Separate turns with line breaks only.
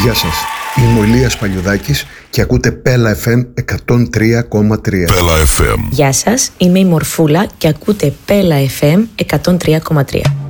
Γεια σας, είμαι ο Ηλίας Παλιουδάκης και ακούτε Πέλα FM 103,3.
Πέλα FM.
Γεια σας, είμαι η Μορφούλα και ακούτε Πέλα FM 103,3.